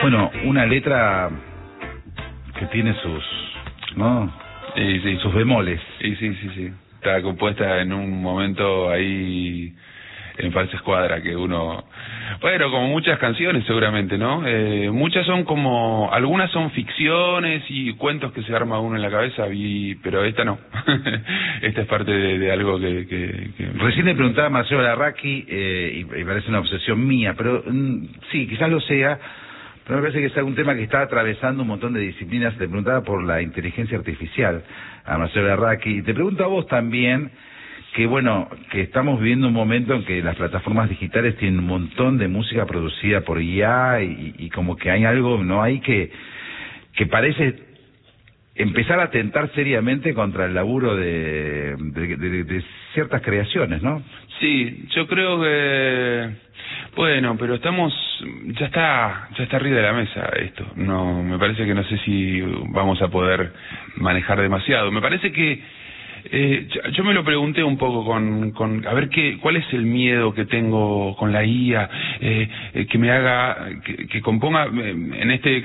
Bueno, una letra que tiene sus, ¿no? Sí. Sus bemoles. Sí. Está compuesta en un momento ahí en falsa escuadra que uno... Bueno, como muchas canciones seguramente, ¿no? Muchas son como... Algunas son ficciones y cuentos que se arma uno en la cabeza, pero esta no. Esta es parte de algo que... Recién le preguntaba a Marcelo Larraqui, y parece una obsesión mía, pero sí, quizás lo sea, pero me parece que es un tema que está atravesando un montón de disciplinas. Te preguntaba por la inteligencia artificial a Marcelo Larraqui, y te pregunto a vos también, que bueno, que estamos viviendo un momento en que las plataformas digitales tienen un montón de música producida por IA y como que hay algo, ¿no? Hay que parece empezar a atentar seriamente contra el laburo de ciertas creaciones, ¿no? Sí, yo creo que... Bueno, pero ya está arriba de la mesa esto. No, me parece que no sé si vamos a poder manejar demasiado. Me parece que yo me lo pregunté un poco con a ver cuál es el miedo que tengo con la IA, que me haga, que componga, en este